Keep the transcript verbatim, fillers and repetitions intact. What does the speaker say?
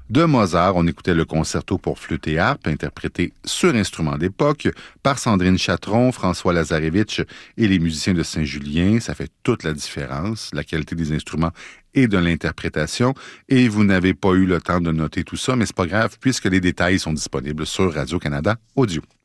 De Mozart, on écoutait le concerto pour flûte et harpe, interprété sur instrument d'époque par Sandrine Chatron, François Lazarevitch et les musiciens de Saint-Julien. Ça fait toute la différence, la qualité des instruments et de l'interprétation. Et vous n'avez pas eu le temps de noter tout ça, mais c'est pas grave, puisque les détails sont disponibles sur Radio-Canada Audio.